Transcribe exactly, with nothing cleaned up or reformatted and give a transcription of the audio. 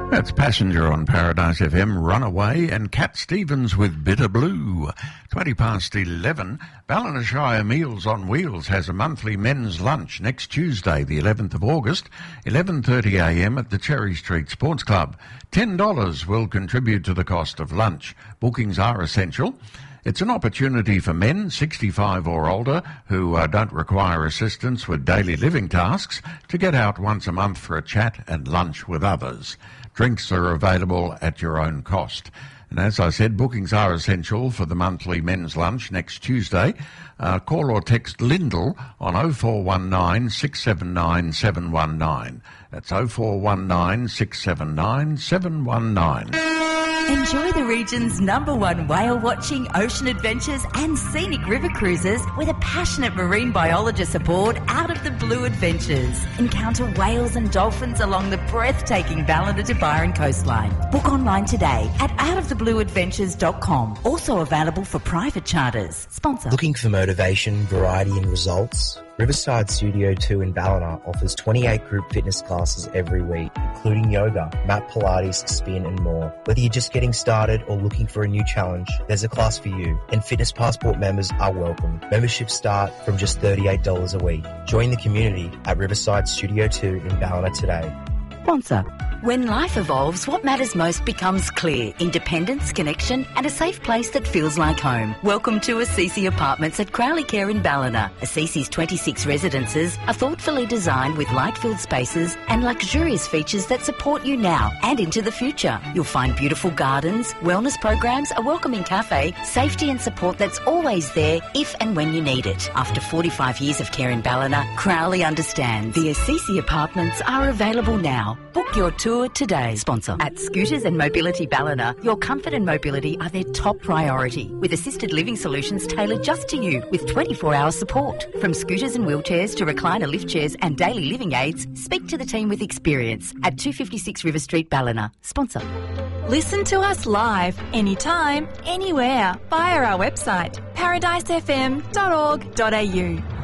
That's Passenger on Paradise F M, Runaway, and Cat Stevens with Bitter Blue. twenty past eleven, Ballinashire Meals on Wheels has a monthly men's lunch next Tuesday, the eleventh of August, eleven thirty a m at the Cherry Street Sports Club. ten dollars will contribute to the cost of lunch. Bookings are essential. It's an opportunity for men sixty-five or older who uh, don't require assistance with daily living tasks to get out once a month for a chat and lunch with others. Drinks are available at your own cost. And as I said, bookings are essential for the monthly men's lunch next Tuesday. Uh, call or text Lyndall on oh four one nine, six seven nine, seven one nine. That's oh four one nine, six seven nine, seven one nine. Enjoy the region's number one whale-watching, ocean adventures and scenic river cruises with a passionate marine biologist aboard Out of the Blue Adventures. Encounter whales and dolphins along the breathtaking Ballina to Byron coastline. Book online today at out of the blue adventures dot com. Also available for private charters. Sponsor. Looking for motivation, variety and results? Riverside Studio two in Ballina offers twenty-eight group fitness classes every week, including yoga, mat Pilates, spin and more. Whether you're just getting started or looking for a new challenge, there's a class for you, and Fitness Passport members are welcome. Memberships start from just thirty-eight dollars a week. Join the community at Riverside Studio two in Ballina today. Sponsor. When life evolves, what matters most becomes clear. Independence, connection and a safe place that feels like home. Welcome to Assisi Apartments at Crowley Care in Ballina. Assisi's twenty-six residences are thoughtfully designed with light-filled spaces and luxurious features that support you now and into the future. You'll find beautiful gardens, wellness programs, a welcoming cafe, safety and support that's always there if and when you need it. After forty-five years of care in Ballina, Crowley understands. The Assisi Apartments are available now. Book your tour today. Sponsor. At Scooters and Mobility Ballina, your comfort and mobility are their top priority, with assisted living solutions tailored just to you with twenty-four hour support. From scooters and wheelchairs to recliner lift chairs and daily living aids, speak to the team with experience at two fifty-six River Street, Ballina. Sponsor. Listen to us live, anytime, anywhere, via our website, paradise f m dot org dot a u.